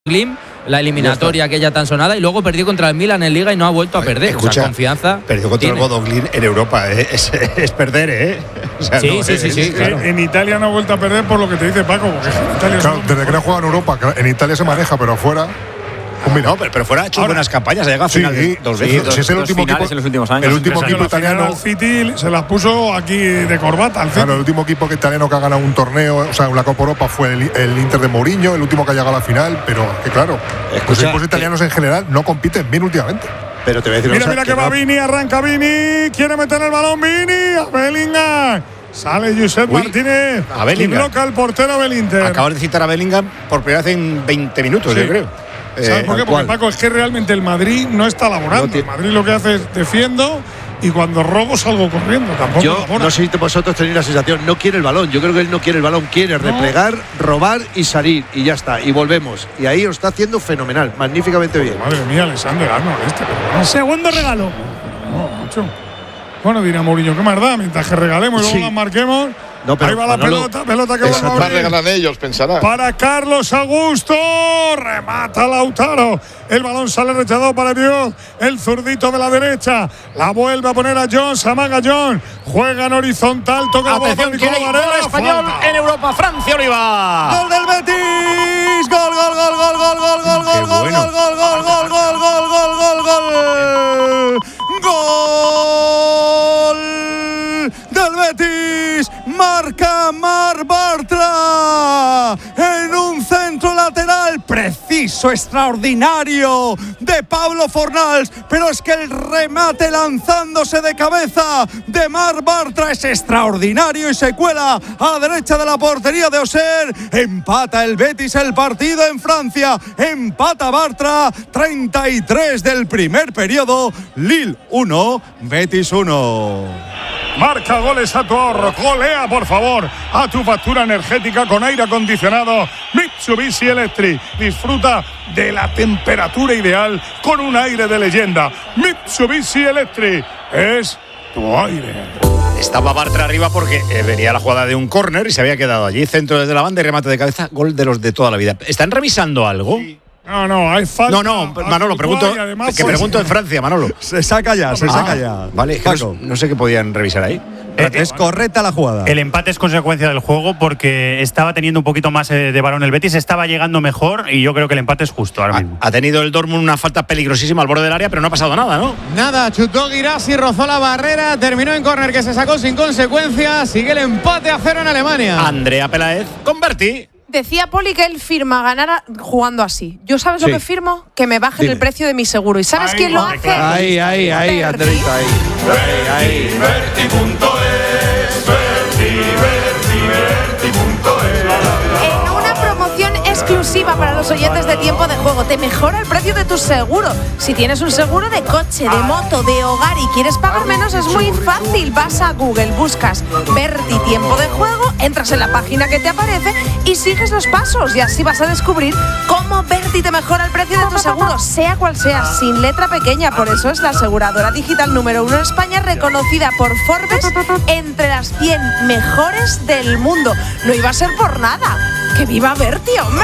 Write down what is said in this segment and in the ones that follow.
Glim, la eliminatoria aquella tan sonada, y luego perdió contra el Milan en Liga y no ha vuelto a perder. Escucha, o sea, confianza perdió contra el Bodo Glim en Europa, es perder, ¿eh? O sea, sí, claro. En Italia no ha vuelto a perder por lo que te dice Paco. Claro, desde que no juega en Europa, en Italia se maneja, pero afuera. No, pero fuera ha hecho buenas campañas, ha llegado a final dos veces. Es el último equipo en los últimos años. El último equipo italiano. El City se las puso aquí de corbata al City. Claro, el último equipo italiano que ha ganado un torneo, o sea, la Copa Europa, fue el Inter de Mourinho, el último que ha llegado a la final, pero que claro, los equipos italianos en general no compiten bien últimamente. Pero te voy a decir mira que va Vini, arranca Vini, quiere meter el balón Vini, a Bellingham. Sale Josep Martínez y bloca el portero del Inter. Acabas de citar a Bellingham por primera vez en 20 minutos, yo creo. ¿Sabes por qué? Porque Paco, es que realmente el Madrid no está laborando. El Madrid lo que hace es defiendo y cuando robo salgo corriendo. Tampoco yo no sé si vosotros tenéis la sensación, no quiere el balón. Yo creo que él no quiere el balón, quiere replegar, robar y salir. Y ya está, y volvemos. Y ahí lo está haciendo fenomenal, magníficamente bien. Madre mía, Alexander Arnold no. Segundo regalo. No, mucho. Bueno, dirá Mourinho, ¿qué más da? Mientras que regalemos y luego las marquemos. No, pero ahí va la pelota que va a regalar ellos, pensará. Para Carlos Augusto, remata Lautaro. El balón sale rechazado para Dios. El zurdito de la derecha. La vuelve a poner a John, se amaga John. Juega en horizontal, toca atención, la bola. Gol español en Europa, Francia Oliva. Gol del Betis. Gol del Betis. Marca Marc Bartra en un centro lateral preciso, extraordinario de Pablo Fornals, pero es que el remate lanzándose de cabeza de Marc Bartra es extraordinario y se cuela a la derecha de la portería de Auxerre. Empata el Betis el partido en Francia, empata Bartra, 33 del primer periodo. Lille 1, Betis 1. Marca goles a tu ahorro, golea por favor a tu factura energética con aire acondicionado Mitsubishi Electric. Disfruta de la temperatura ideal con un aire de leyenda. Mitsubishi Electric es tu aire. Estaba Bartra arriba porque venía la jugada de un córner y se había quedado allí, centro desde la banda y remate de cabeza, gol de los de toda la vida. ¿Están revisando algo? Sí. No, hay falta. No, Manolo, pregunto en Francia, Manolo. Se saca ya. Vale, es que no sé qué podían revisar ahí. Es correcta la jugada. El empate es consecuencia del juego porque estaba teniendo un poquito más de balón el Betis, estaba llegando mejor y yo creo que el empate es justo ahora mismo. Ha tenido el Dortmund una falta peligrosísima al borde del área, pero no ha pasado nada, ¿no? Nada, chutó Guirassi, rozó la barrera, terminó en córner que se sacó sin consecuencia, sigue el empate a 0 en Alemania. Andrea Peláez convertí. Decía Poli que él firma ganar jugando así. ¿Yo sabes lo que firmo? Que me bajen el precio de mi seguro. ¿Y sabes quién lo hace? Ahí, Andreita, ahí. En una promoción exclusiva para los oyentes de Tiempo de Juego, te mejora el precio de tu seguro. Si tienes un seguro de coche, de moto, de hogar y quieres pagar menos, es muy fácil. Vas a Google, buscas Berti Tiempo de Juego, entras en la página que te aparece y sigues los pasos. Y así vas a descubrir cómo Berti te mejora el precio de tu seguro, sea cual sea, sin letra pequeña. Por eso es la aseguradora digital número 1 en España, reconocida por Forbes entre las 100 mejores del mundo. No iba a ser por nada. ¡Que viva Berti, hombre!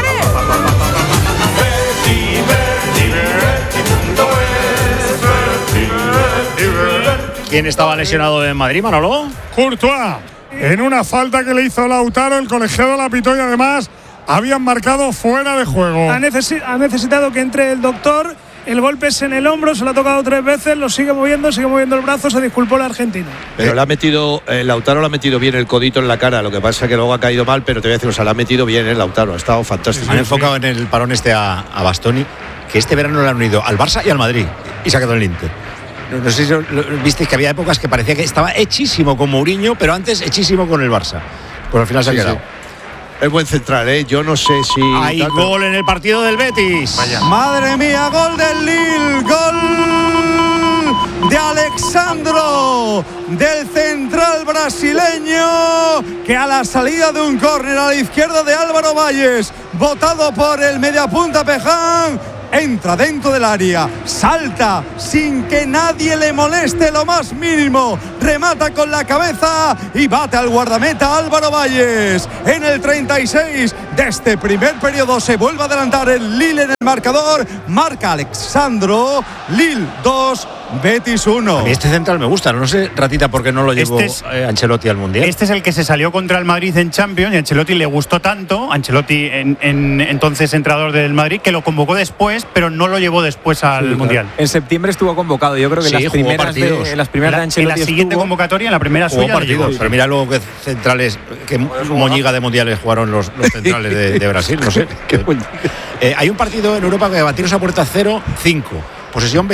¿Quién estaba lesionado en Madrid, Manolo? Courtois, en una falta que le hizo Lautaro, el colegiado la pitó y además habían marcado fuera de juego. Ha necesitado que entre el doctor. El golpe es en el hombro, se lo ha tocado 3 veces, lo sigue moviendo el brazo, se disculpó el argentino. Pero le ha metido, Lautaro le ha metido bien el codito en la cara, lo que pasa es que luego ha caído mal, pero te voy a decir, le ha metido bien Lautaro, ha estado fantástico. Han enfocado en el parón a Bastoni, que este verano le han unido al Barça y al Madrid, y se ha quedado en el Inter. No sé si visteis que había épocas que parecía que estaba hechísimo con Mourinho, pero antes hechísimo con el Barça. Pues al final se ha quedado. Sí. Es buen central, Yo no sé si... Hay gol en el partido del Betis. Vaya. Madre mía, gol del Lille, gol de Alexandro, del central brasileño, que a la salida de un córner a la izquierda de Álvaro Valles, botado por el mediapunta Peján, entra dentro del área, salta sin que nadie le moleste lo más mínimo, remata con la cabeza y bate al guardameta Álvaro Valles. En el 36 de este primer periodo se vuelve a adelantar el Lille en el marcador, marca Alexandro, Lille 2, Betis 1. A mí este central me gusta, no sé, Ratita, por qué no lo llevó Ancelotti al Mundial. Este es el que se salió contra el Madrid en Champions y a Ancelotti le gustó tanto, Ancelotti entonces entrenador del Madrid, que lo convocó después, pero no lo llevó después al Mundial. Claro. En septiembre estuvo convocado, yo creo que las primeras de Ancelotti. En la siguiente convocatoria, en la primera suya, partidos, pero mira luego que centrales, que moñiga de mundiales jugaron los centrales de Brasil, no sé. Hay un partido en Europa que batiros a puerta 0-5, posesión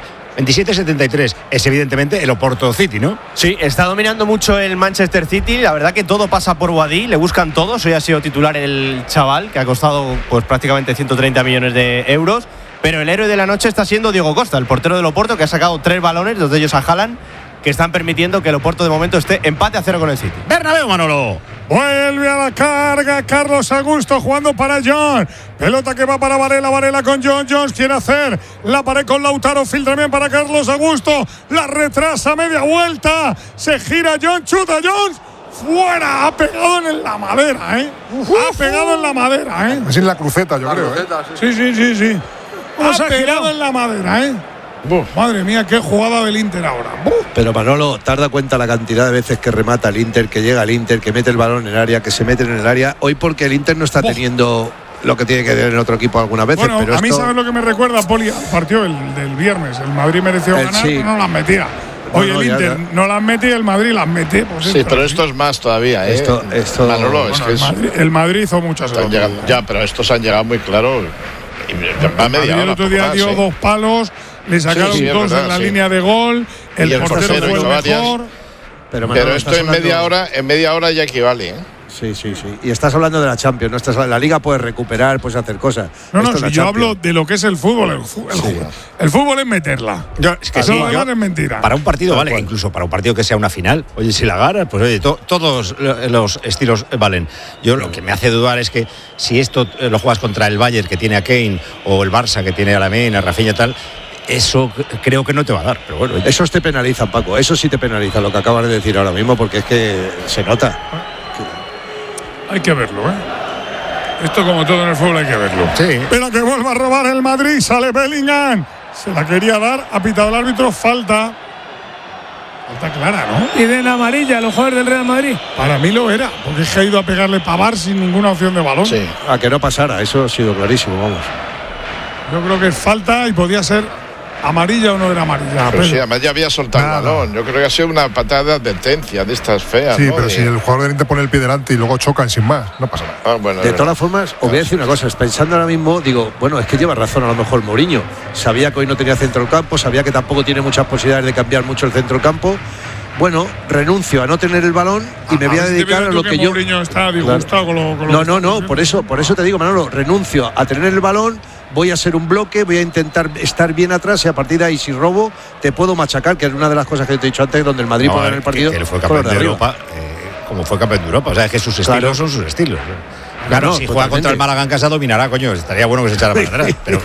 27-73. Es evidentemente el Oporto City, ¿no? Sí, está dominando mucho el Manchester City. La verdad que todo pasa por Boadí, le buscan todos. Hoy ha sido titular el chaval, que ha costado pues prácticamente 130 millones de euros. Pero el héroe de la noche está siendo Diego Costa, el portero del Oporto, que ha sacado 3 balones, 2 de ellos a Haaland, que están permitiendo que el Oporto de momento esté empate a 0 con el City. Bernabéu, Manolo. Vuelve a la carga Carlos Augusto jugando para John. Pelota que va para Varela. Varela con John. Jones quiere hacer la pared con Lautaro. Filtra bien para Carlos Augusto. La retrasa media vuelta. Se gira John. Chuta Jones. Fuera. Ha pegado en la madera, ¿eh? Ha pegado en la madera, ¿eh? Es en la cruceta, yo creo. Sí. Ha pegado en la madera, ¿eh? Madre mía, qué jugada del Inter ahora. Pero Manolo, ¿te has dado cuenta la cantidad de veces que remata el Inter, que llega el Inter, que mete el balón en el área, que se mete en el área? Hoy porque el Inter no está teniendo lo que tiene que tener en otro equipo algunas veces. Bueno, pero a mí ¿sabes lo que me recuerda, Poli? Al partido del viernes. El Madrid mereció ganar, pero no las metía. Hoy el Inter no las mete y el Madrid las mete. Pues sí, pero esto es más todavía, ¿eh? Esto Manolo, es que el Madrid hizo muchas cosas. Ya, pero estos han llegado muy claro. Va media hora. El otro día dio 2 palos. Le sacaron 2 en la línea de gol. El portero fue mejor. Pero esto en media hora ya equivale, ¿eh? Sí. Y estás hablando de la Champions, no estás, la Liga puedes recuperar, puedes hacer cosas. Si yo hablo de lo que es el fútbol. El fútbol es meterla. Es que es mentira. Para un partido vale, incluso para un partido que sea una final. Oye, si la ganas, pues oye, todos los estilos valen. Yo lo que me hace dudar es que si esto lo juegas contra el Bayern, que tiene a Kane, o el Barça, que tiene a Lamine, a Rafinha y tal, eso creo que no te va a dar, pero bueno. Eso te penaliza, Paco, eso sí te penaliza lo que acabas de decir ahora mismo, porque es que se nota. Hay que verlo, ¿eh? Esto, como todo en el fútbol, hay que verlo. Sí. Pero que vuelva a robar el Madrid, sale Bellingham. Se la quería dar, ha pitado el árbitro, falta. Falta clara, ¿no? Y de en amarilla, los jugadores del Real Madrid. Para mí lo era, porque es que ha ido a pegarle Pavard sin ninguna opción de balón. Sí, a que no pasara, eso ha sido clarísimo, vamos. Yo creo que es falta y podía ser amarilla o no era amarilla. Pero sí, además ya había soltado el balón. Yo creo que ha sido una patada de advertencia de estas feas. Sí, ¿no? pero si el jugador del Inter pone el pie delante y luego chocan sin más, no pasa nada. Bueno, de todas formas, os voy a decir una cosa. Pensando ahora mismo, digo, bueno, es que lleva razón a lo mejor Mourinho. Sabía que hoy no tenía centro del campo, sabía que tampoco tiene muchas posibilidades de cambiar mucho el centro del campo. Bueno, renuncio a no tener el balón y me voy a dedicar a lo que yo. Mourinho está disgustado con lo No, por eso te digo, Manolo, renuncio a tener el balón. Voy a ser un bloque, voy a intentar estar bien atrás y a partir de ahí, si robo, te puedo machacar, que es una de las cosas que te he dicho antes, donde el Madrid puede ganar el partido. Que él fue campeón de Europa, como fue campeón de Europa. O sea, es que sus estilos son sus estilos. Claro, si juega contra el Málaga en casa, dominará, coño. Estaría bueno que se echara para atrás. Pero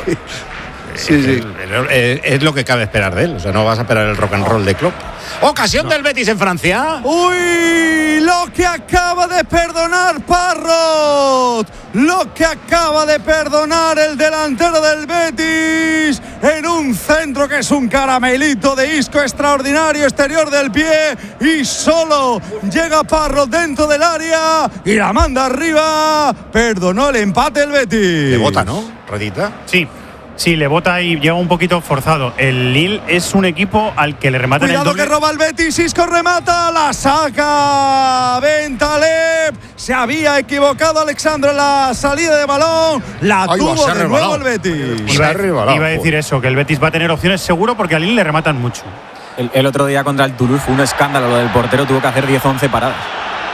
es lo que cabe esperar de él. O sea, no vas a esperar el rock and roll de Klopp. Ocasión del Betis en Francia. ¡Uy! Lo que acaba de perdonar Parrot. Lo que acaba de perdonar el delantero del Betis. En un centro que es un caramelito de Isco extraordinario, exterior del pie. Y solo llega Parrot dentro del área y la manda arriba. Perdonó el empate el Betis. Le bota, ¿no? Rodita. Sí, le bota y llega un poquito forzado. El Lille es un equipo al que le rematan el doble. Cuidado que roba el Betis, Isco remata, la saca Bentaleb. Se había equivocado Alexandro en la salida de balón. La tuvo de nuevo el Betis. Iba a decir eso, que el Betis va a tener opciones seguro porque al Lille le rematan mucho. El otro día contra el Toulouse fue un escándalo lo del portero, tuvo que hacer 10-11 paradas.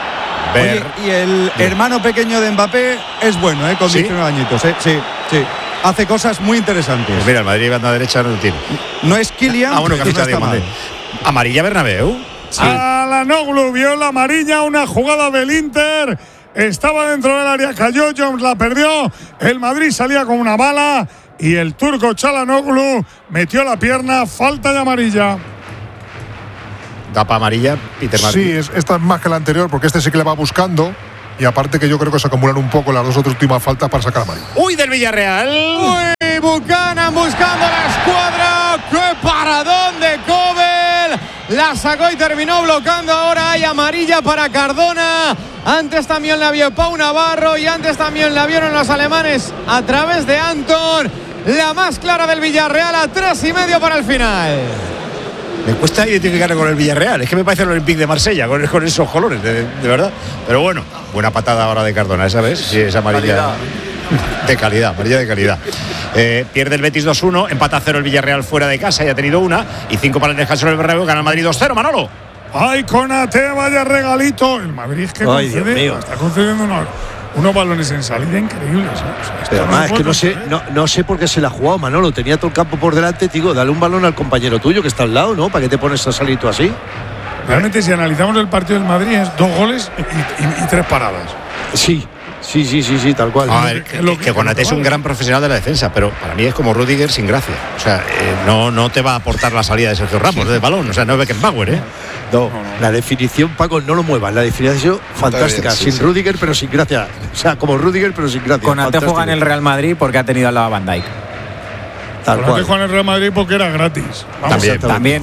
Oye, y el hermano pequeño de Mbappé es bueno, con 19 añitos. Sí. hace cosas muy interesantes. Pues mira, el Madrid banda derecha no lo tiene. No es Kylian, bueno, que no está mal. Amarilla Bernabéu. Sí. Çalhanoğlu vio la amarilla, una jugada del Inter. Estaba dentro del área, cayó, Jones la perdió. El Madrid salía con una bala y el turco Çalhanoğlu metió la pierna, falta de amarilla. Da para amarilla, Peter Martin. Sí, esta es más que la anterior porque este sí que le va buscando. Y aparte que yo creo que se acumulan un poco las dos otras últimas faltas para sacar amarilla. ¡Uy, del Villarreal! ¡Uy, Buchanan buscando la escuadra! ¡Qué paradón de Kobel! La sacó y terminó bloqueando. Ahora hay amarilla para Cardona. Antes también la vio Pau Navarro y antes también la vieron los alemanes a través de Anton. La más clara del Villarreal a 3,5 para el final. Me cuesta identificarlo con el Villarreal. Es que me parece el Olympique de Marsella con esos colores, de verdad. Pero bueno, buena patada ahora de Cardona, ¿sabes? Sí, esa amarilla de calidad, amarilla de calidad. Pierde el Betis 2-1, empata 0 el Villarreal fuera de casa, ya ha tenido una. Y 5 para el descanso del Bernabéu, gana el Madrid 2-0, Manolo. ¡Ay, Konaté, vaya regalito! El Madrid es que está concediendo unos balones en salida increíbles. Pero además es que no sé por qué se la ha jugado, Manolo. Tenía todo el campo por delante, digo, dale un balón al compañero tuyo que está al lado, ¿no? ¿Para qué te pones a salir tú así? Realmente, si analizamos el partido del Madrid, es 2 goles y 3 paradas. Sí, tal cual. A ver, que Konaté es un gran profesional de la defensa, pero para mí es como Rüdiger sin gracia. O sea, no te va a aportar la salida de Sergio Ramos del balón. O sea, no es Beckenbauer, ¿eh? No, la definición, Paco, no lo muevas. La definición fantástica, bien, sin Rüdiger, pero sin gracia. O sea, como Rüdiger, pero sin gracia. Konaté juega en el Real Madrid porque ha tenido al lado a Van Dijk. Konaté juega en el Real Madrid porque era gratis. También.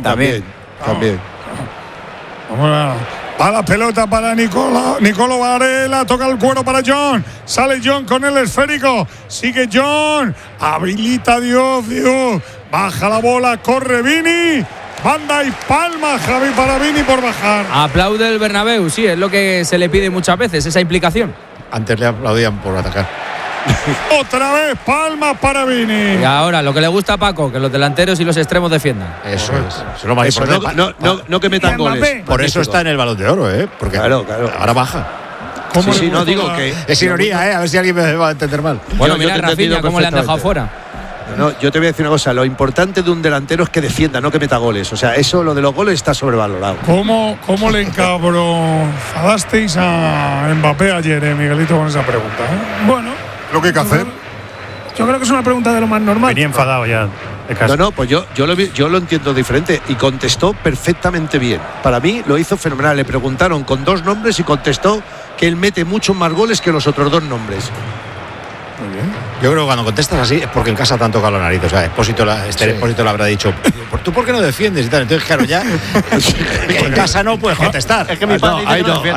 Vamos a la pelota para Nicolo Varela, toca el cuero para John, sale John con el esférico, sigue John, habilita Dios, baja la bola, corre Vini, banda y palma Javi para Vini por bajar. Aplaude el Bernabéu, sí, es lo que se le pide muchas veces, esa implicación. Antes le aplaudían por atacar. Otra vez palmas para Vini. Y ahora lo que le gusta a Paco, que los delanteros y los extremos defiendan. Eso es lo más importante. No que metan goles. Por eso está en el Balón de Oro, porque claro. Ahora baja. Sí, no digo que es ironía, a ver si alguien me va a entender mal. Bueno, mira Rafinha cómo le han dejado fuera. No, yo te voy a decir una cosa, lo importante de un delantero es que defienda, no que meta goles. O sea, eso, lo de los goles está sobrevalorado. ¿Cómo le encabronadasteis a Mbappé ayer, Miguelito, con esa pregunta? Bueno, lo que hay que hacer. Yo creo que es una pregunta de lo más normal. Venía enfadado ya. No, pues yo lo entiendo diferente y contestó perfectamente bien. Para mí lo hizo fenomenal. Le preguntaron con 2 nombres y contestó que él mete muchos más goles que los otros 2 nombres. Muy bien. Yo creo que cuando contestas así es porque en casa te han tocado la nariz. O sea, Expósito le habrá dicho, ¿tú por qué no defiendes y tal? Entonces, claro, ya en casa no puedes contestar. Es que mi padre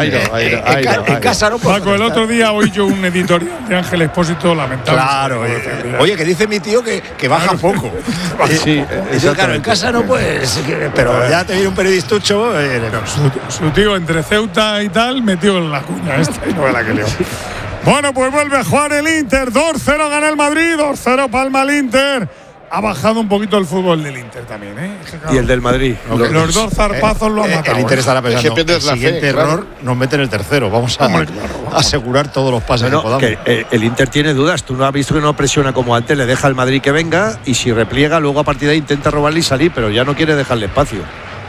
en casa no puedes Paco, el otro día oí yo un editorial de Ángel Expósito lamentable. Claro, oye, que dice mi tío que baja poco. Sí, claro, en casa no puedes. Pero ya te viene un periodistucho. Su tío entre Ceuta y tal metió en la cuña esta y no ve la que leo. Bueno, pues vuelve a jugar el Inter. 2-0 gana el Madrid, 2-0 palma el Inter. Ha bajado un poquito el fútbol del Inter también, Y el del Madrid. Los 2 zarpazos lo han matado. El Inter estará pensando, el siguiente error nos mete en el tercero. Vamos a asegurar todos los pases que podamos. El Inter tiene dudas. Tú no has visto que no presiona como antes. Le deja al Madrid que venga y si repliega, luego a partir de ahí intenta robarle y salir, pero ya no quiere dejarle espacio.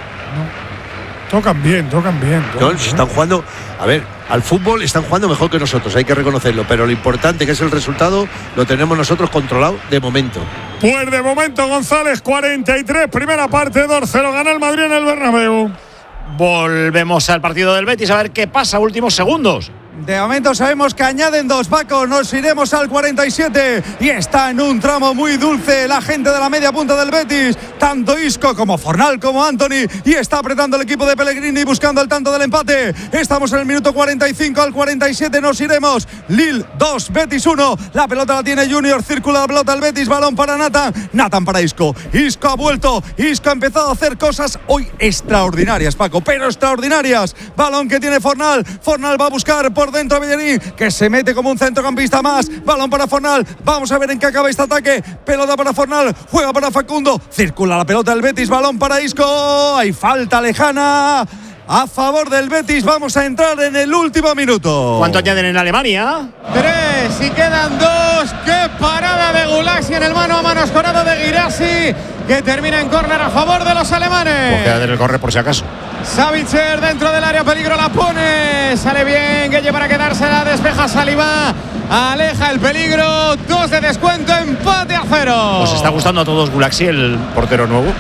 Tocan bien. Están jugando, a ver, al fútbol están jugando mejor que nosotros, hay que reconocerlo, pero lo importante que es el resultado lo tenemos nosotros controlado de momento. Pues de momento, González, 43, primera parte, 2-0, gana el Madrid en el Bernabéu. Volvemos al partido del Betis a ver qué pasa, últimos segundos. De momento sabemos que añaden 2, Paco. Nos iremos al 47 y está en un tramo muy dulce la gente de la media punta del Betis, tanto Isco como Fornal como Anthony, y está apretando el equipo de Pellegrini buscando el tanto del empate. Estamos en el minuto 45, al 47 nos iremos. Lille 2, Betis 1. La pelota la tiene Junior, circula la pelota al Betis, balón para Nathan para Isco. Isco ha vuelto, Isco ha empezado a hacer cosas hoy extraordinarias, Paco, pero extraordinarias. Balón que tiene Fornal va a buscar por dentro a Bellerín, que se mete como un centrocampista más. Balón para Fornal, vamos a ver en qué acaba este ataque. Pelota para Fornal, juega para Facundo, circula la pelota del Betis, balón para Isco, hay falta lejana. a favor del Betis. Vamos a entrar en el último minuto. ¿Cuánto añaden en Alemania? 3 y quedan 2. ¡Qué parada de Gulaxi en el mano a mano escorado de Guirassy, que termina en córner a favor de los alemanes! Pues queda en el córner por si acaso. Savitzer dentro del área, peligro, la pone. Sale bien Gueye para quedársela, despeja Saliba, aleja el peligro. 2 de descuento, empate a 0. ¿Os está gustando a todos Gulaxi, el portero nuevo?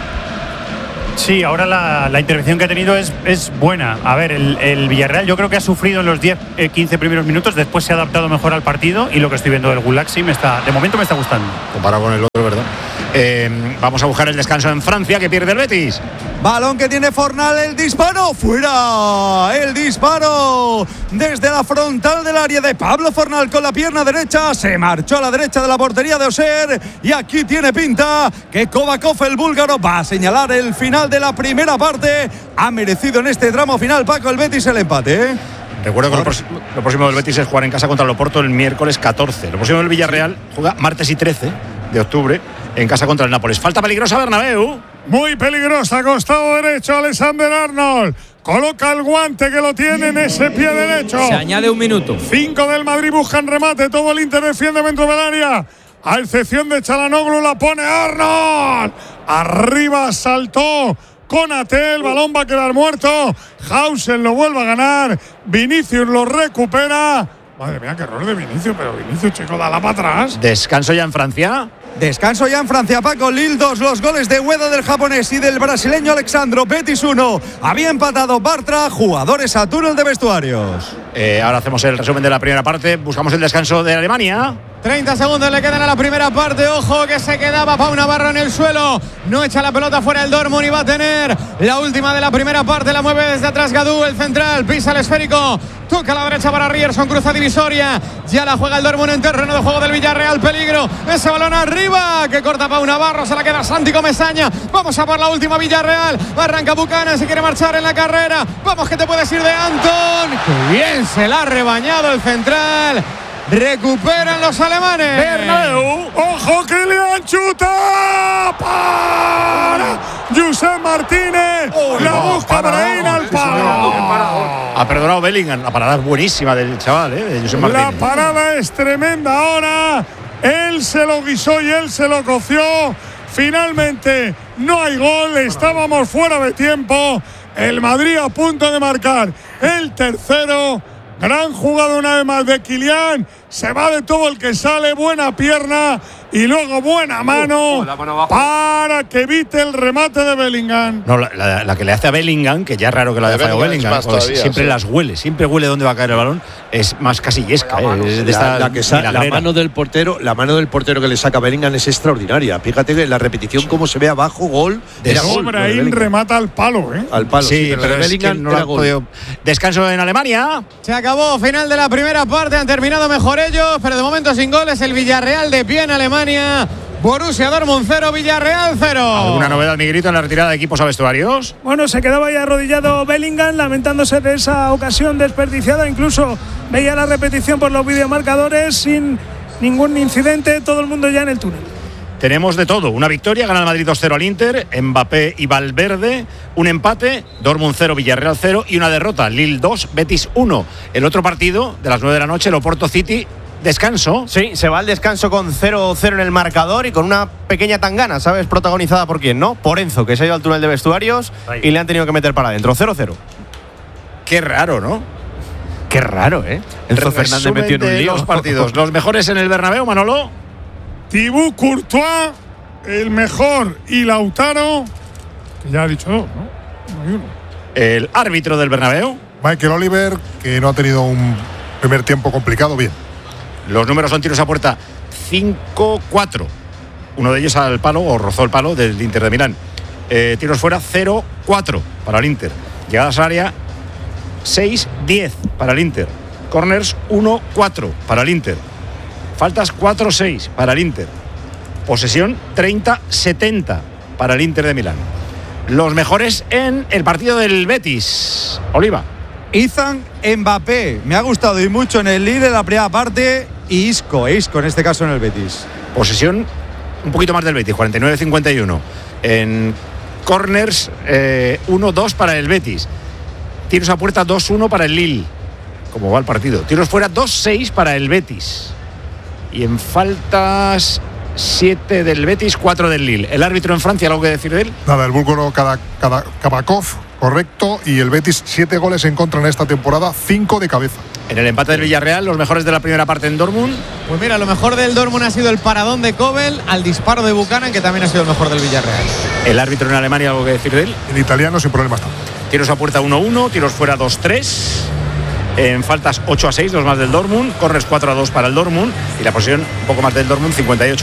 Sí, ahora la intervención que ha tenido es buena. A ver, el Villarreal yo creo que ha sufrido en los 10-15 primeros minutos, después se ha adaptado mejor al partido y lo que estoy viendo del Gulaxi de momento me está gustando. Comparado con el otro, ¿verdad? Vamos a buscar el descanso en Francia, que pierde el Betis. Balón que tiene Fornal, el disparo, fuera. El disparo desde la frontal del área de Pablo Fornal con la pierna derecha. Se marchó a la derecha de la portería de Auxerre y aquí tiene pinta que Kovakov, el búlgaro, va a señalar el final de la primera parte. Ha merecido en este tramo final, Paco, el Betis el empate, ¿eh? Recuerdo que lo próximo del Betis es jugar en casa contra el Oporto el miércoles 14. Lo próximo del Villarreal juega martes y 13 de octubre en casa contra el Nápoles. Falta peligrosa Bernabéu. Muy peligrosa, costado derecho, Alexander Arnold. Coloca el guante que lo tiene en ese pie derecho. Se añade un minuto. 5 del Madrid buscan remate. Todo el Inter defiende dentro del área. A excepción de Çalhanoğlu, la pone Arnold. Arriba saltó Konaté, el balón va a quedar muerto. Hausen lo vuelve a ganar. Vinicius lo recupera. Madre mía, qué error de Vinicius, pero Vinicius, chico, dala para atrás. ¿Descanso ya en Francia? Descanso ya en Francia, Paco. Lille 2, los goles de Ueda del japonés y del brasileño Alexandro. Betis 1. Había empatado Bartra, jugadores a túnel de vestuarios. Ahora hacemos el resumen de la primera parte. Buscamos el descanso de Alemania. 30 segundos le quedan a la primera parte. Ojo que se quedaba Pau Navarro en el suelo. No echa la pelota fuera el Dortmund y va a tener la última de la primera parte. La mueve desde atrás Gadú, el central. Pisa el esférico. Toca a la derecha para Ryerson. Cruza divisoria. Ya la juega el Dortmund en terreno de juego del Villarreal. Peligro. Ese balón arriba que corta Pau Navarro. Se la queda Santi Comesaña. Vamos a por la última Villarreal. Arranca Buchanan. Se quiere marchar en la carrera. Vamos que te puedes ir de Anton. Qué bien se la ha rebañado el central. Recuperan los alemanes. Bernabéu. Ojo que le han chutado para Josep Martínez. La busca Brahim al palo. Ha perdonado Bellingham. La parada es buenísima del chaval, de Josep Martínez. La parada es tremenda ahora. Él se lo guisó y él se lo coció. Finalmente no hay gol. Estábamos fuera de tiempo. El Madrid a punto de marcar el tercero. Gran jugada una vez más de Kylian. Se va de todo el que sale. Buena pierna y luego buena mano para que evite el remate de Bellingham. No, la que le hace a Bellingham, que ya es raro que la haya fallado Bellingham, todavía, siempre las huele, siempre huele dónde va a caer el balón. Es más casillesca. La mano del portero que le saca a Bellingham es extraordinaria. Fíjate que la repetición cómo se ve abajo, gol. Brahim remata al palo, Al palo, sí, pero Bellingham no lo ha podido. Descanso en Alemania. Se acabó, final de la primera parte. Han terminado mejor ellos, pero de momento sin goles. El Villarreal de pie en Alemania. Borussia Dortmund 0, Villarreal 0. ¿Alguna novedad, Miguelito, en la retirada de equipos a vestuarios? Bueno, se quedaba ahí arrodillado Bellingham, lamentándose de esa ocasión desperdiciada. Incluso veía la repetición por los videomarcadores sin ningún incidente. Todo el mundo ya en el túnel. Tenemos de todo. Una victoria, gana el Madrid 2-0 al Inter, Mbappé y Valverde. Un empate, Dortmund 0, Villarreal 0. Y una derrota, Lille 2, Betis 1. El otro partido de las 9 de la noche, el Oporto City. Descanso. Sí, se va al descanso con 0-0 en el marcador y con una pequeña tangana, ¿sabes? Protagonizada por quién, ¿no? Por Enzo, que se ha ido al túnel de vestuarios y le han tenido que meter para adentro. 0-0. Qué raro, ¿no? Qué raro, ¿eh? Enzo Fernández metió en un lío. Los partidos. Los mejores en el Bernabéu, Manolo. Thibaut Courtois, el mejor, y Lautaro, que ya ha dicho dos, ¿no? No hay uno. El árbitro del Bernabéu. Michael Oliver, que no ha tenido un primer tiempo complicado, bien. Los números son tiros a puerta 5-4. Uno de ellos al palo o rozó el palo del Inter de Milán. Tiros fuera 0-4 para el Inter. Llegadas al área 6-10 para el Inter. Corners 1-4 para el Inter. Faltas 4-6 para el Inter. Posesión 30-70 para el Inter de Milán. Los mejores en el partido del Betis. Oliva. Ethan Mbappé, me ha gustado y mucho en el Lille en la primera parte. Y Isco en este caso en el Betis. Posesión un poquito más del Betis, 49-51. En corners 1-2 para el Betis. Tiros a puerta 2-1 para el Lille. ¿Cómo va el partido? Tiros fuera 2-6 para el Betis. Y en faltas 7 del Betis, 4 del Lille. ¿El árbitro en Francia, algo que decir de él? Nada, el búlgaro Kabakov, correcto, y el Betis 7 goles en contra en esta temporada, 5 de cabeza. En el empate del Villarreal, los mejores de la primera parte en Dortmund. Pues mira, lo mejor del Dortmund ha sido el paradón de Kobel al disparo de Buchanan, que también ha sido el mejor del Villarreal. El árbitro en Alemania, algo que decir de él. En italiano sin problemas también. Tiros a puerta 1-1, tiros fuera 2-3. En faltas 8-6, 2 más del Dortmund. Corners 4-2 para el Dortmund. Y la posición un poco más del Dortmund, 58%.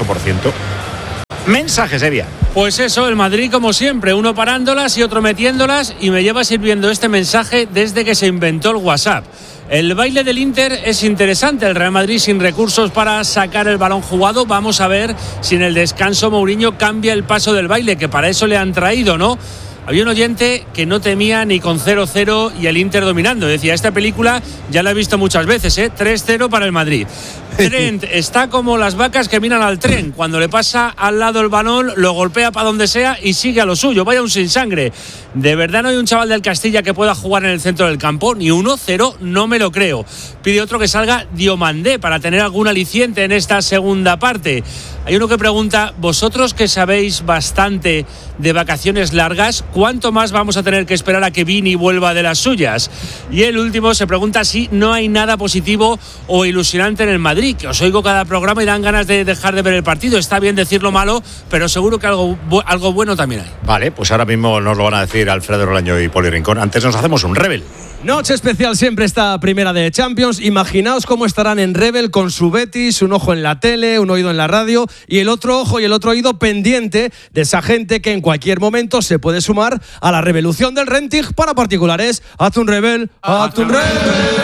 Mensajes, Evia. Pues eso, el Madrid como siempre, uno parándolas y otro metiéndolas, y me lleva sirviendo este mensaje desde que se inventó el WhatsApp. El baile del Inter es interesante, el Real Madrid sin recursos para sacar el balón jugado. Vamos a ver si en el descanso Mourinho cambia el paso del baile, que para eso le han traído, ¿no? Había un oyente que no temía ni con 0-0 y el Inter dominando. Decía, esta película ya la he visto muchas veces, 3-0 para el Madrid. Trent está como las vacas que miran al tren. Cuando le pasa al lado el balón, lo golpea para donde sea y sigue a lo suyo. Vaya un sin sangre. ¿De verdad no hay un chaval del Castilla que pueda jugar en el centro del campo? Ni 1-0, no me lo creo. Pide otro que salga Diomandé para tener algún aliciente en esta segunda parte. Hay uno que pregunta, vosotros que sabéis bastante de vacaciones largas, ¿cuánto más vamos a tener que esperar a que Vini vuelva de las suyas? Y el último se pregunta si no hay nada positivo o ilusionante en el Madrid, que os oigo cada programa y dan ganas de dejar de ver el partido. Está bien decir lo malo, pero seguro que algo bueno también hay. Vale, pues ahora mismo nos lo van a decir Alfredo Rolaño y Poli Rincón. Antes nos hacemos un Rebel. Noche especial siempre esta primera de Champions. Imaginaos cómo estarán en Rebel con su Betis, un ojo en la tele, un oído en la radio y el otro ojo y el otro oído pendiente de esa gente que en cualquier momento se puede sumar a la revolución del renting para particulares. Haz un Rebel, haz un Rebel.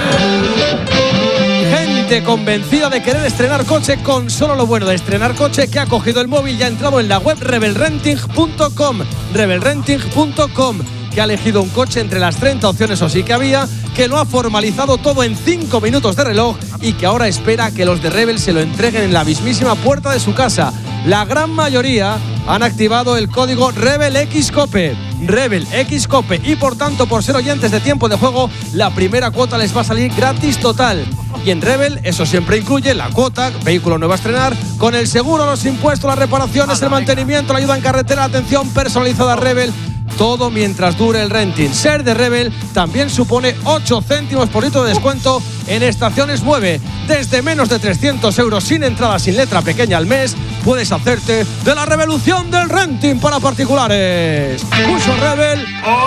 Gente convencida de querer estrenar coche con solo lo bueno de estrenar coche, que ha cogido el móvil y ha entrado en la web rebelrenting.com. rebelrenting.com, que ha elegido un coche entre las 30 opciones o sí que había, que lo ha formalizado todo en 5 minutos de reloj y que ahora espera que los de Rebel se lo entreguen en la mismísima puerta de su casa. La gran mayoría han activado el código RebelXCope. RebelXCope, y por tanto, por ser oyentes de Tiempo de Juego, la primera cuota les va a salir gratis total. Y en Rebel eso siempre incluye la cuota, vehículo nuevo a estrenar, con el seguro, los impuestos, las reparaciones, el mantenimiento, la ayuda en carretera, atención personalizada Rebel. Todo mientras dure el renting. Ser de Rebel también supone 8 céntimos por litro de descuento en estaciones Mueve. Desde menos de 300 euros sin entrada, sin letra pequeña al mes, puedes hacerte de la revolución del renting para particulares. Curso Rebel.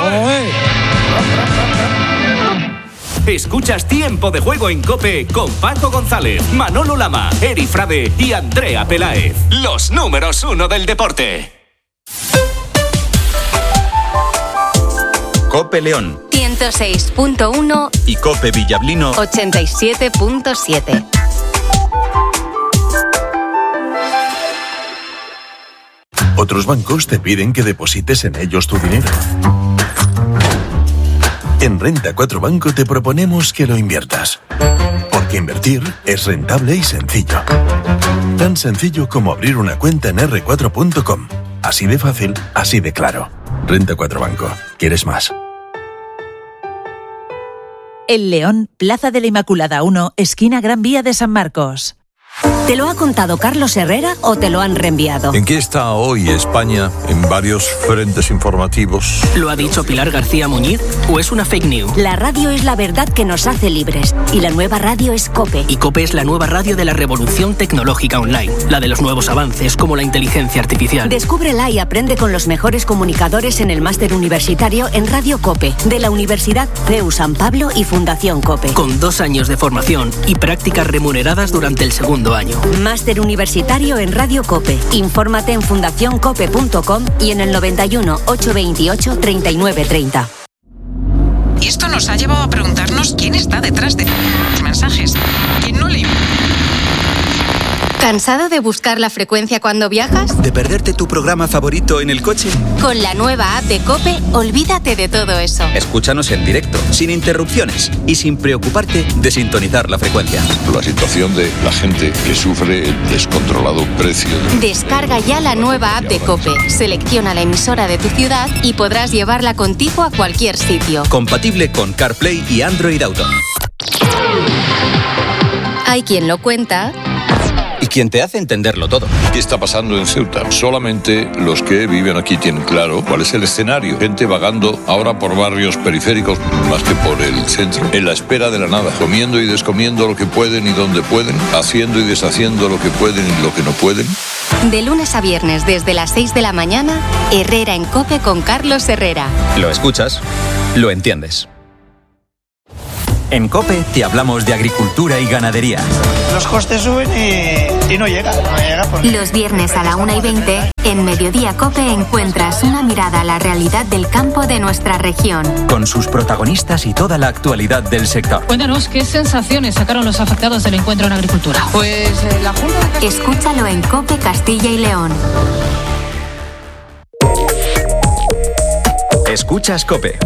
Escuchas Tiempo de Juego en COPE con Paco González, Manolo Lama, Eri Frade y Andrea Peláez. Los números 1 del deporte. COPE León 106.1 y COPE Villablino 87.7. Otros bancos te piden que deposites en ellos tu dinero. En Renta 4 Banco te proponemos que lo inviertas. Porque invertir es rentable y sencillo. Tan sencillo como abrir una cuenta en r4.com. Así de fácil, así de claro. Renta 4 Banco. ¿Quieres más? El León, Plaza de la Inmaculada 1, esquina Gran Vía de San Marcos. ¿Te lo ha contado Carlos Herrera o te lo han reenviado? ¿En qué está hoy España en varios frentes informativos? ¿Lo ha dicho Pilar García Muñiz o es una fake news? La radio es la verdad que nos hace libres y la nueva radio es COPE. Y COPE es la nueva radio de la revolución tecnológica online, la de los nuevos avances como la inteligencia artificial. Descúbrela y aprende con los mejores comunicadores en el máster universitario en Radio COPE de la Universidad CEU San Pablo y Fundación COPE. Con 2 años de formación y prácticas remuneradas durante el segundo año. Máster universitario en Radio COPE. Infórmate en fundacioncope.com y en el 91 828 3930. Y esto nos ha llevado a preguntarnos quién está detrás de los mensajes. ¿Quién no le... ¿Cansado de buscar la frecuencia cuando viajas? ¿De perderte tu programa favorito en el coche? Con la nueva app de COPE, olvídate de todo eso. Escúchanos en directo, sin interrupciones y sin preocuparte de sintonizar la frecuencia. La situación de la gente que sufre el descontrolado precio. Descarga ya la nueva app de COPE, selecciona la emisora de tu ciudad y podrás llevarla contigo a cualquier sitio. Compatible con CarPlay y Android Auto. Hay quien lo cuenta y quien te hace entenderlo todo. ¿Qué está pasando en Ceuta? Solamente los que viven aquí tienen claro cuál es el escenario. Gente vagando ahora por barrios periféricos más que por el centro, en la espera de la nada, comiendo y descomiendo lo que pueden y donde pueden, haciendo y deshaciendo lo que pueden y lo que no pueden. De lunes a viernes desde las 6 de la mañana, Herrera en COPE con Carlos Herrera. Lo escuchas, lo entiendes. En COPE te hablamos de agricultura y ganadería. Los costes suben y no llega Los viernes a la 1:20, en Mediodía COPE encuentras una mirada a la realidad del campo de nuestra región. Con sus protagonistas y toda la actualidad del sector. Cuéntanos, ¿qué sensaciones sacaron los afectados del encuentro en agricultura? Pues la Junta... Escúchalo en COPE Castilla y León. Escuchas COPE.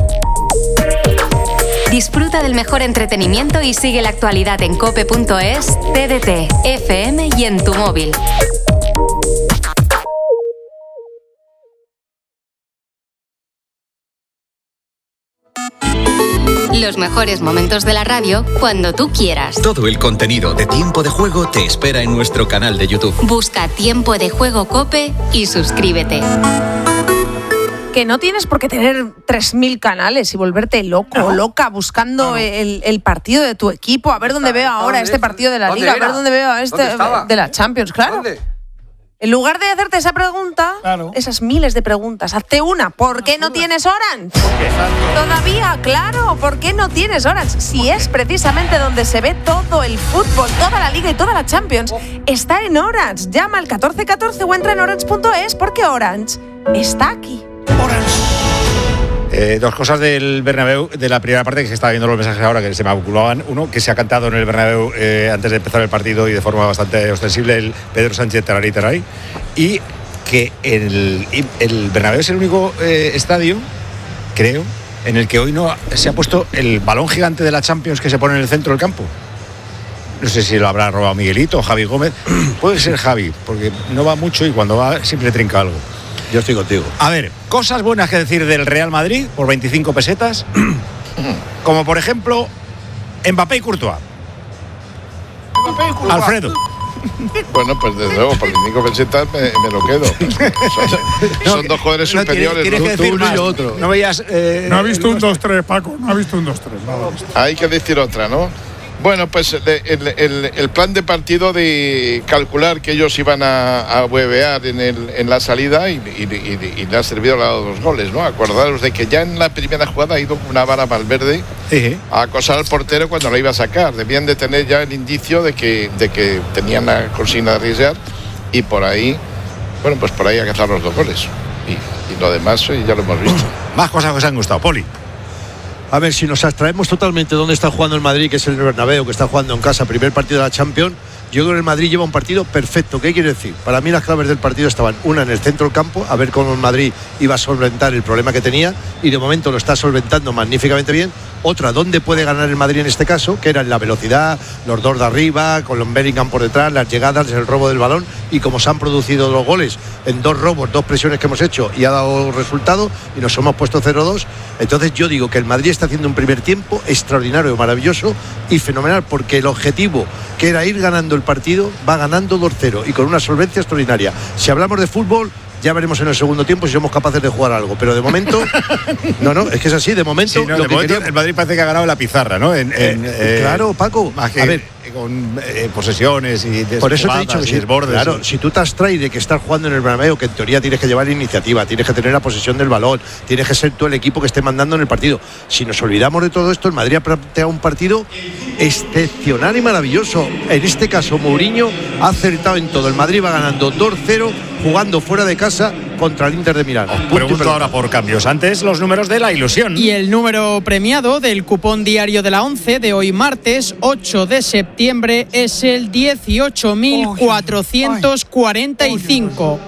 Disfruta del mejor entretenimiento y sigue la actualidad en cope.es, TDT, FM y en tu móvil. Los mejores momentos de la radio cuando tú quieras. Todo el contenido de Tiempo de Juego te espera en nuestro canal de YouTube. Busca Tiempo de Juego COPE y suscríbete. Que no tienes por qué tener 3.000 canales y volverte loco o loca buscando el partido de tu equipo, a ver dónde veo ahora este partido de la Liga, a ver dónde veo este de la Champions, claro. ¿Dónde? En lugar de hacerte esa pregunta, esas miles de preguntas, hazte una. ¿Por qué no tienes Orange? Todavía, claro, ¿por qué no tienes Orange? Si es precisamente donde se ve todo el fútbol, toda la Liga y toda la Champions, está en Orange. Llama al 1414 o entra en orange.es porque Orange está aquí. Dos cosas del Bernabéu, de la primera parte, que se estaba viendo los mensajes ahora que se me acumulaban. Uno, que se ha cantado en el Bernabéu antes de empezar el partido y de forma bastante ostensible el Pedro Sánchez Tararí Tararí. Y que el Bernabéu es el único estadio, creo, en el que hoy no se ha puesto el balón gigante de la Champions que se pone en el centro del campo. No sé si lo habrá robado Miguelito o Javi Gómez. Puede ser Javi, porque no va mucho y cuando va siempre trinca algo. Yo estoy contigo. A ver, cosas buenas que decir del Real Madrid por 25 pesetas. Como por ejemplo, Mbappé y Courtois. Alfredo. Bueno, pues desde luego, por 25 pesetas me lo quedo. Son dos jugadores superiores. Tienes que decir más. Y otro. No veías. No ha visto un 2-3, Paco. No ha visto un 2-3. Hay que decir otra, ¿no? Bueno, pues el plan de partido de calcular que ellos iban a huevear en la salida y le ha servido, le ha dado 2 goles, ¿no? Acordaros de que ya en la primera jugada ha ido una vara Valverde a acosar al portero cuando la iba a sacar. Debían de tener ya el indicio de que tenían la consigna de arriesgar y por ahí, bueno, pues por ahí a cazar los 2 goles. Y lo demás ya lo hemos visto. Más cosas que os han gustado, Poli. A ver, si nos abstraemos totalmente de dónde está jugando el Madrid, que es el Bernabéu, que está jugando en casa, primer partido de la Champions, yo creo que el Madrid lleva un partido perfecto. ¿Qué quiere decir? Para mí las claves del partido estaban, una, en el centro del campo, a ver cómo el Madrid iba a solventar el problema que tenía, y de momento lo está solventando magníficamente bien. Otra, ¿dónde puede ganar el Madrid en este caso? Que era en la velocidad, los dos de arriba, con los Bellingham por detrás, las llegadas, el robo del balón, y como se han producido los goles en 2 robos, 2 presiones que hemos hecho y ha dado resultado y nos hemos puesto 0-2. Entonces yo digo que el Madrid está haciendo un primer tiempo extraordinario, maravilloso y fenomenal, porque el objetivo, que era ir ganando el partido, va ganando 2-0 y con una solvencia extraordinaria. Si hablamos de fútbol, ya veremos en el segundo tiempo si somos capaces de jugar algo, pero de momento no, es que es así, de momento, el Madrid parece que ha ganado la pizarra, ¿no? Claro, Paco, más que, a ver, con posesiones y por eso te he dicho que desbordes. Claro, si tú te abstraes de que estás jugando en el Bernabéu, que en teoría tienes que llevar iniciativa, tienes que tener la posesión del balón, tienes que ser tú el equipo que esté mandando en el partido. Si nos olvidamos de todo esto, el Madrid ha planteado un partido excepcional y maravilloso. En este caso, Mourinho ha acertado en todo. El Madrid va ganando 2-0, jugando fuera de casa, contra el Inter de Milán. Pregunto ahora por cambios. Antes los números de la ilusión. Y el número premiado del cupón diario de la 11 de hoy martes 8 de septiembre es el 18.445.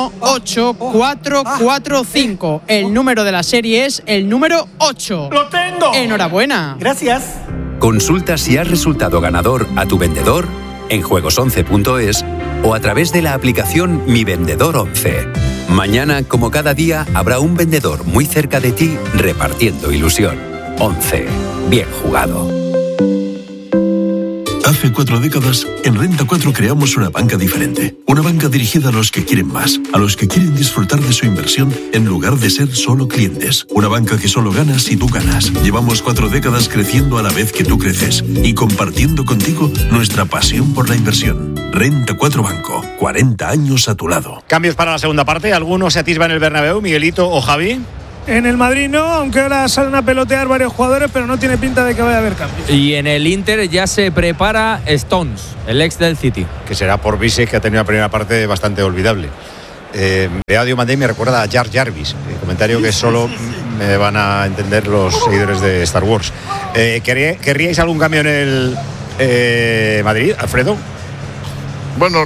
18445. El número de la serie es el número 8. ¡Lo tengo! Enhorabuena. Gracias. Consulta si has resultado ganador a tu vendedor en juegos11.es o a través de la aplicación Mi Vendedor 11. Mañana, como cada día, habrá un vendedor muy cerca de ti repartiendo ilusión. 11. Bien jugado. Hace 4 décadas, en Renta 4 creamos una banca diferente. Una banca dirigida a los que quieren más, a los que quieren disfrutar de su inversión en lugar de ser solo clientes. Una banca que solo gana si tú ganas. Llevamos 4 décadas creciendo a la vez que tú creces y compartiendo contigo nuestra pasión por la inversión. Renta 4 Banco, 40 años a tu lado. Cambios para la segunda parte. ¿Alguno se atisba en el Bernabéu, Miguelito o Javi? En el Madrid no, aunque ahora salen a pelotear varios jugadores, pero no tiene pinta de que vaya a haber cambios. Y en el Inter ya se prepara Stones, el ex del City. Que será por Bisek, que ha tenido una primera parte bastante olvidable. Diomande Mandé me recuerda a Jar Jarvis, comentario que solo me van a entender los seguidores de Star Wars. ¿Querríais algún cambio en el Madrid, Alfredo? Bueno,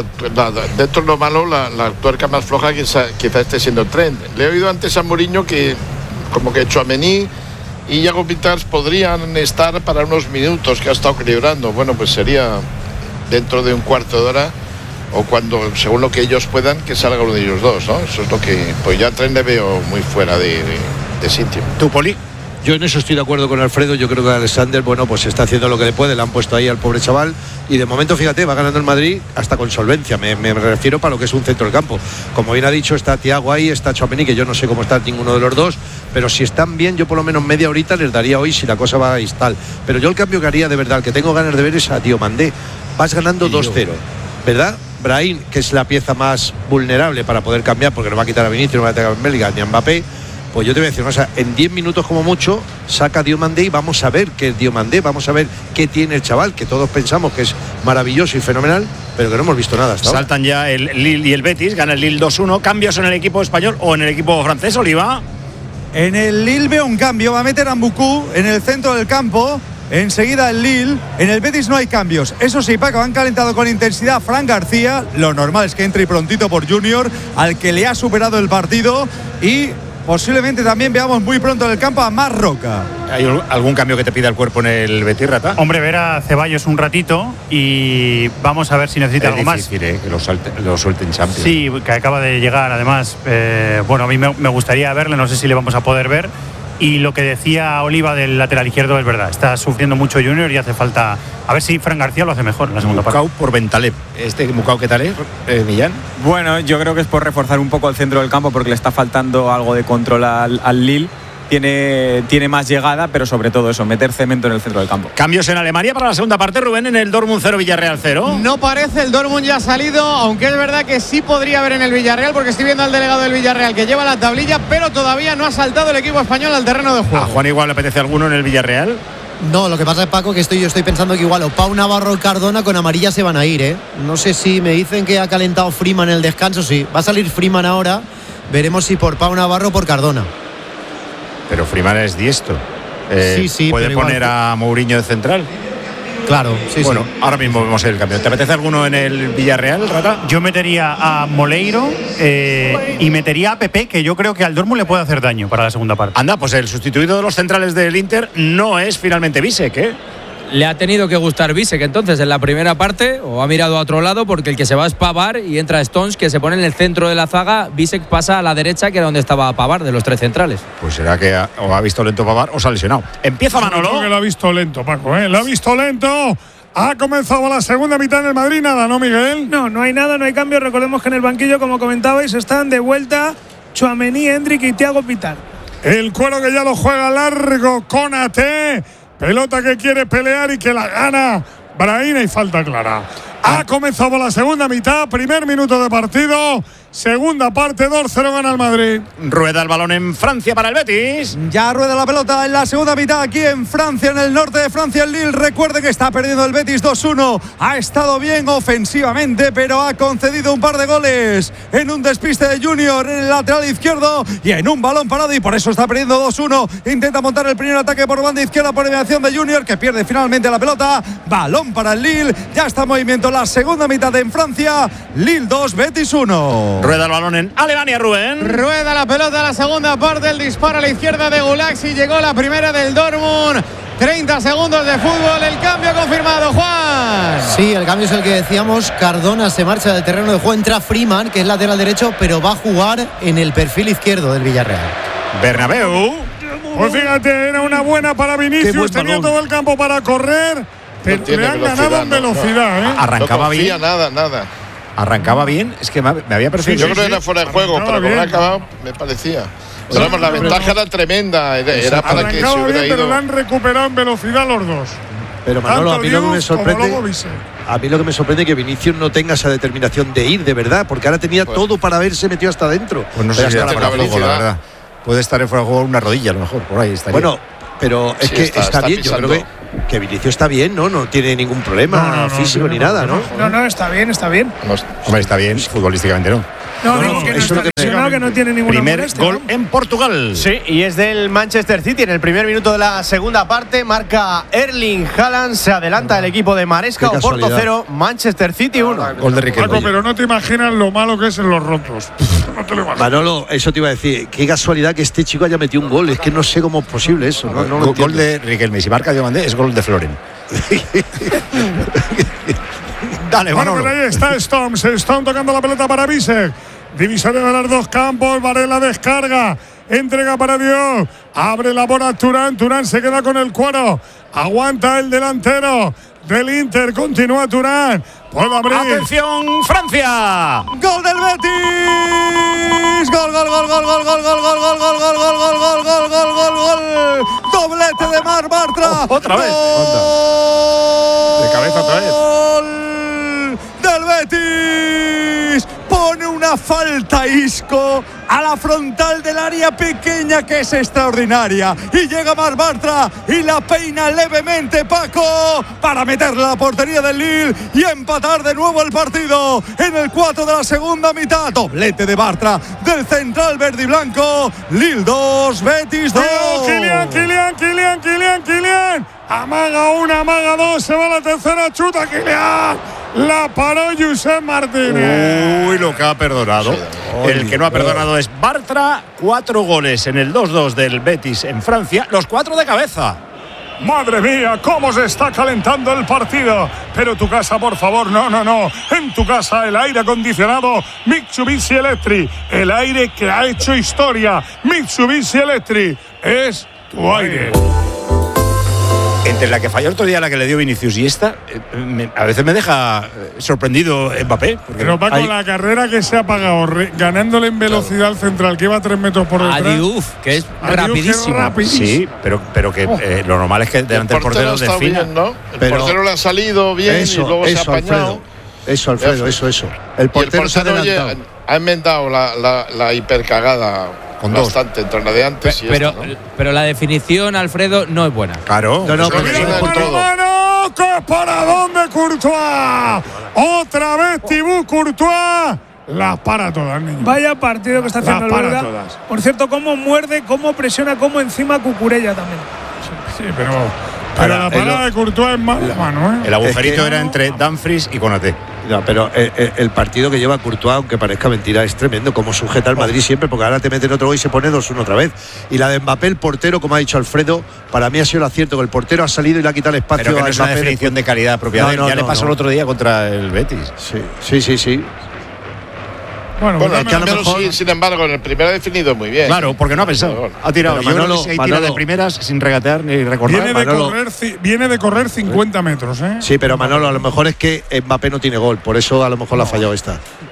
dentro de lo malo, la tuerca más floja quizá esté siendo Trent. Le he oído antes a Mourinho que como que Tchouaméni y Iago Vitars podrían estar para unos minutos que ha estado equilibrando. Bueno, pues sería dentro de un cuarto de hora o cuando, según lo que ellos puedan, que salga uno de ellos dos, ¿no? Eso es lo que... Pues ya Trent le veo muy fuera de sitio. ¿Tú, Poli? Yo en eso estoy de acuerdo con Alfredo. Yo creo que Alexander, bueno, pues está haciendo lo que le puede. Le han puesto ahí al pobre chaval. Y de momento, fíjate, va ganando el Madrid hasta con solvencia. Me refiero para lo que es un centro del campo. Como bien ha dicho, está Thiago ahí, está Tchouaméni, que yo no sé cómo está ninguno de los dos. Pero si están bien, yo por lo menos media horita les daría hoy si la cosa va y tal. Pero yo el cambio que haría de verdad, el que tengo ganas de ver es a Diomandé. Vas ganando 2-0, ¿verdad? Brahim, que es la pieza más vulnerable para poder cambiar, porque no va a quitar a Vinicius, no va a quitar a Bellingham ni a Mbappé. Pues yo te voy a decir, o sea, en 10 minutos como mucho saca a Diomandé y vamos a ver qué es Diomandé, vamos a ver qué tiene el chaval, que todos pensamos que es maravilloso y fenomenal, pero que no hemos visto nada hasta ahora. Saltan ya el Lille y el Betis, gana el Lille 2-1. ¿Cambios en el equipo español o en el equipo francés, Oliva? En el Lille veo un cambio, va a meter a Mbuku en el centro del campo. Enseguida el Lille. En el Betis no hay cambios. Eso sí, Paco, han calentado con intensidad a Fran García. Lo normal es que entre prontito por Junior, al que le ha superado el partido. Y posiblemente también veamos muy pronto en el campo a Marc Roca. ¿Hay algún cambio que te pida el cuerpo en el Betis, Rata? Hombre, ver a Ceballos un ratito y vamos a ver si necesita algo más. Es difícil, que lo suelten Champions. Sí, que acaba de llegar, además. Bueno, a mí me gustaría verle, no sé si le vamos a poder ver. Y lo que decía Oliva del lateral izquierdo es verdad, está sufriendo mucho Junior y hace falta, a ver si Fran García lo hace mejor en la segunda parte. Por Bentaleb. Mukau, ¿qué tal es, Millán? Bueno, yo creo que es por reforzar un poco el centro del campo porque le está faltando algo de control al Lille. Tiene más llegada, pero sobre todo eso, meter cemento en el centro del campo. Cambios en Alemania para la segunda parte, Rubén, en el Dortmund 0, Villarreal 0. No parece, el Dortmund ya ha salido, aunque es verdad que sí podría haber en el Villarreal, porque estoy viendo al delegado del Villarreal que lleva la tablilla, pero todavía no ha saltado el equipo español al terreno de juego. ¿A Juan igual le apetece alguno en el Villarreal? No, lo que pasa es, Paco, que yo estoy pensando que igual o Pau Navarro o Cardona con amarilla se van a ir, ¿eh? No sé si me dicen que ha calentado Freeman en el descanso, sí. Va a salir Freeman ahora, veremos si por Pau Navarro o por Cardona. Pero Freeman es diestro. Sí, ¿puede poner a Mourinho de central? Claro, sí. Bueno, ahora mismo vemos el cambio. ¿Te apetece alguno en el Villarreal, Rata? Yo metería a Moleiro y metería a Pepe, que yo creo que al Dortmund le puede hacer daño para la segunda parte. Anda, pues el sustituido de los centrales del Inter no es finalmente Bisek, ¿eh? Le ha tenido que gustar Bisek entonces en la primera parte, o ha mirado a otro lado, porque el que se va es Pavard y entra Stones, que se pone en el centro de la zaga. Bisek pasa a la derecha, que era donde estaba Pavard, de los tres centrales. Pues será que o ha visto lento Pavard o se ha lesionado. Empieza Manolo. Creo que lo ha visto lento, Paco, ¿eh? Lo ha visto lento. Ha comenzado la segunda mitad en el Madrid, nada, ¿no, Miguel? No hay nada, no hay cambio. Recordemos que en el banquillo, como comentabais, están de vuelta Tchouaméni, Hendrik y Thiago Pittar. El cuero que ya lo juega largo, Konaté. Pelota que quiere pelear y que la gana Brahim y falta clara. Ha comenzado la segunda mitad, primer minuto de partido Segunda parte, 2-0 gana el Madrid. Rueda el balón en Francia para el Betis. Ya rueda la pelota en la segunda mitad aquí en Francia, en el norte de Francia, el Lille. Recuerde que está perdiendo el Betis 2-1. Ha estado bien ofensivamente, pero ha concedido un par de goles en un despiste de Junior en el lateral izquierdo y en un balón parado, y por eso está perdiendo 2-1. Intenta montar el primer ataque por banda izquierda por mediación de Junior, que pierde finalmente la pelota. Balón para el Lille. Ya está en movimiento la segunda mitad en Francia. Lille 2, Betis 1. Rueda el balón en Alemania, Rubén. Rueda la pelota a la segunda parte, el disparo a la izquierda de Gulaxi, llegó la primera del Dortmund. 30 segundos de fútbol, el cambio confirmado, Juan. Sí, el cambio es el que decíamos. Cardona se marcha del terreno de juego, entra Freeman, que es lateral derecho, pero va a jugar en el perfil izquierdo del Villarreal. Bernabéu. Pues fíjate, era una buena para Vinicius, tenía todo el campo para correr, pero le han ganado en velocidad. Arrancaba bien. Nada. Arrancaba bien, es que me había parecido. Yo creo que era fuera de juego, pero como ha acabado, me parecía. Pero vamos, la ventaja era tremenda, era para que se hubiera bien, ido. Pero le han recuperado en velocidad los dos. Pero Manolo, a mí lo que me sorprende, a mí lo que me sorprende es que Vinicius no tenga esa determinación de ir, de verdad, porque ahora tenía todo para haberse metido hasta adentro. Pues no sé si está fuera de juego, la verdad. Puede estar en fuera de juego una rodilla, a lo mejor, por ahí estaría. Bueno, pero es que está bien, pisando. Yo creo que Vinicius está bien, ¿no? No tiene ningún problema físico ni nada, ¿no? No, está bien. Hombre, está bien, futbolísticamente no. No, digo que no está lesionado, que no tiene ninguna molestia. Primer gol en Portugal. Sí, y es del Manchester City. En el primer minuto de la segunda parte marca Erling Haaland. Se adelanta el equipo de Maresca. Oporto 0, Manchester City 1. Gol de Riquelme. Pero no te imaginas lo malo que es en los rotos. No te lo imaginas. Manolo, eso te iba a decir. Qué casualidad que este chico haya metido un gol. Es que no sé cómo es posible eso. Gol de Riquelme. Si marca Diomandé, es gol de Floren. Dale, bueno, pero ahí está Stone tocando la pelota para Bisek. Divisoria de los dos campos, Varela descarga, entrega para Dios, abre la bola Turán se queda con el cuero, aguanta el delantero del Inter, continúa Turán, puede abrir. ¡Atención, Francia! ¡Gol del Betis! ¡Gol! ¡Doblete de Marc Bartra! ¡Otra vez! De cabeza otra vez. ¡Gol del Betis! Pone una falta Isco a la frontal del área pequeña, que es extraordinaria, y llega Marc Bartra y la peina levemente Paco para meterla a la portería del Lille y empatar de nuevo el partido en el 4 de la segunda mitad. Doblete de Bartra del central verde y blanco. Lille 2, Betis 2. Kylian. Amaga una, amaga dos, se va a la tercera, chuta Kylian. La paró Josep Martínez. Uy, lo que ha perdonado. El que no ha perdonado es Bartra. 4 goles en el 2-2 del Betis en Francia, los 4 de cabeza. Madre mía, cómo se está calentando el partido. Pero tu casa, por favor, no. En tu casa el aire acondicionado Mitsubishi Electric. El aire que ha hecho historia. Mitsubishi Electric es tu aire. Entre la que falló el otro día, la que le dio Vinicius, y esta, a veces me deja sorprendido Mbappé. Pero va con la carrera que se ha pagado, ganándole en velocidad al central, que va 3 metros por detrás. Diouf, que es rapidísimo. Sí, pero que lo normal es que delante del portero desfila. ¿No? El portero le ha salido bien y luego se ha apañado. Alfredo. El portero se ha adelantado. Ha enmendado la hipercagada. Bastante entre la de antes y pero, esta, ¿no? Pero la definición, Alfredo, no es buena. Claro. No, ¡qué paradón de Courtois! Otra vez Thibaut Courtois. Las para todas, niño. Vaya partido que está haciendo el belga. Por cierto, cómo muerde, cómo presiona, cómo encima Cucurella también. Sí, pero la parada de Courtois es mano, ¿eh? El agujerito era entre Dumfries y Konaté. No, pero el partido que lleva Courtois, aunque parezca mentira, es tremendo. Como sujeta al Madrid siempre, porque ahora te meten otro gol y se pone 2-1 otra vez. Y la de Mbappé, el portero, como ha dicho Alfredo, para mí ha sido el acierto, que el portero ha salido y le ha quitado el espacio. Pero que no a es una Mbappé. definición de calidad propia. Ya le pasó el otro día contra el Betis. Sí. Bueno, es que a lo mejor, sin embargo, en el primero ha definido muy bien. Claro, porque no ha pensado. Ha tirado. Pero Manolo, yo creo que tira de primeras sin regatear ni recordar. Viene de correr 50 metros, ¿eh? Sí, pero Manolo, a lo mejor es que Mbappé no tiene gol, por eso a lo mejor la ha fallado esta.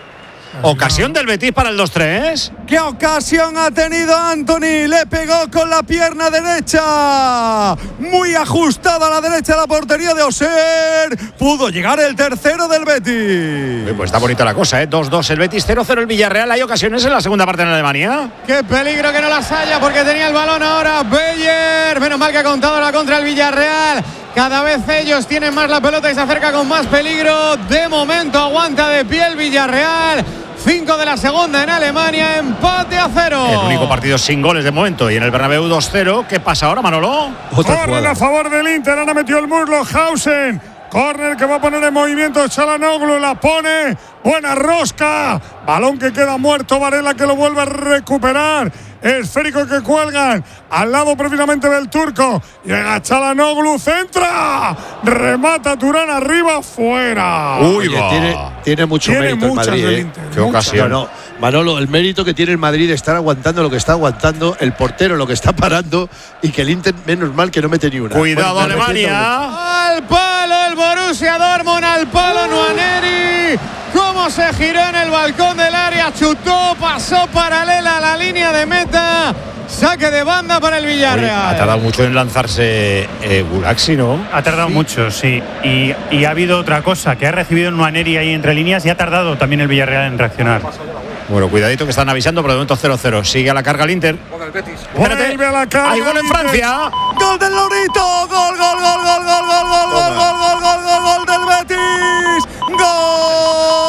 Ocasión del Betis para el 2-3. ¿Qué ocasión ha tenido Anthony? Le pegó con la pierna derecha. Muy ajustada a la derecha de la portería de Oser. Pudo llegar el tercero del Betis. Pues está bonita la cosa, ¿eh? 2-2 el Betis, 0-0 el Villarreal. ¿Hay ocasiones en la segunda parte en Alemania? Qué peligro que no las haya porque tenía el balón ahora Beyer. Menos mal que ha contado la contra el Villarreal. Cada vez ellos tienen más la pelota y se acerca con más peligro. De momento aguanta de pie el Villarreal. 5 de la segunda en Alemania, empate a 0. El único partido sin goles de momento. Y en el Bernabéu 2-0. ¿Qué pasa ahora, Manolo? Córner a favor del Inter. Ahora metió el muslo Hausen. Córner que va a poner en movimiento Çalhanoğlu. La pone. Buena rosca. Balón que queda muerto. Varela que lo vuelve a recuperar. Esférico que cuelgan al lado precisamente del turco. Llega Çalhanoğlu, centra, remata Turán arriba, fuera. Uy, tiene mucho mérito el Madrid. Qué ocasión. No, Manolo, el mérito que tiene el Madrid de estar aguantando lo que está aguantando, el portero lo que está parando y que el Inter menos mal que no mete ni una. Cuidado, bueno, Alemania. Al palo el Borussia Dortmund, al palo Nwaneri. Cómo se giró en el balcón del área, chutó, pasó paralela a la línea de meta. Saque de banda para el Villarreal. Ha tardado mucho en lanzarse Gulaxi, ¿no? Ha tardado mucho, sí. Y ha habido otra cosa, que ha recibido Nwaneri ahí entre líneas y ha tardado también el Villarreal en reaccionar. Bueno, cuidadito que están avisando, pero de momento 0-0. Sigue a la carga el Inter. Vuelve a la carga. Hay gol en Francia. Gol del Lorito. Gol del Betis. Gol.